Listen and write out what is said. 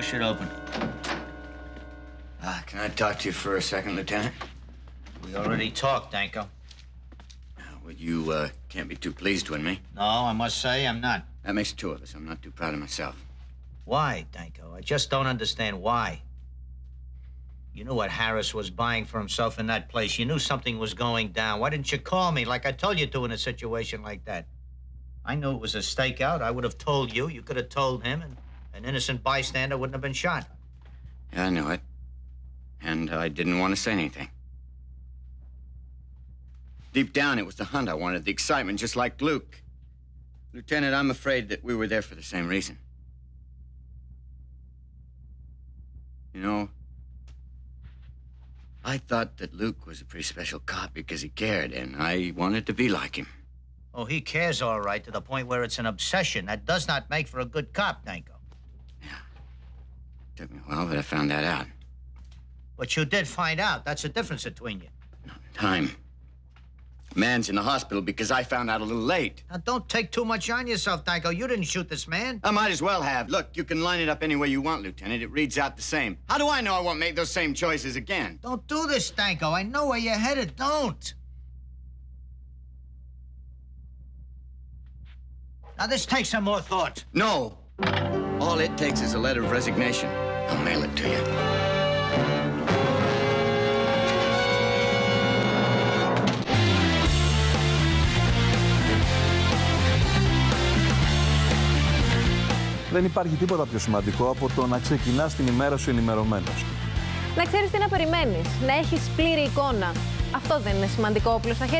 should open. Can I talk to you for a second, Lieutenant? We already talked, Danko. Well, you can't be too pleased with me. No, I must say I'm not. That makes two of us. I'm not too proud of myself. Why, Danko? I just don't understand why. You knew what Harris was buying for himself in that place. You knew something was going down. Why didn't you call me like I told you to in a situation like that? I knew it was a stakeout. I would have told you. You could have told him, and an innocent bystander wouldn't have been shot. Yeah, I knew it. And I didn't want to say anything. Deep down, it was the hunt I wanted, the excitement, just like Luke. Lieutenant, I'm afraid that we were there for the same reason. You know, I thought that Luke was a pretty special cop because he cared, and I wanted to be like him. Oh, he cares all right to the point where it's an obsession. That does not make for a good cop, Danko. Yeah. Took me a while, but I found that out. But you did find out. That's the difference between you. No, time. Man's in the hospital because I found out a little late. Now, don't take too much on yourself, Danko. You didn't shoot this man. I might as well have. Look, you can line it up any way you want, Lieutenant. It reads out the same. How do I know I won't make those same choices again? Don't do this, Danko. I know where you're headed. Don't. Now, this takes some more thought. No. All it takes is a letter of resignation. I'll mail it to you. Δεν υπάρχει τίποτα πιο σημαντικό από το να ξεκινάς την ημέρα σου ενημερωμένος. Να ξέρεις τι να περιμένεις, να έχεις πλήρη εικόνα. Αυτό δεν είναι σημαντικό όπλο στα χέρια.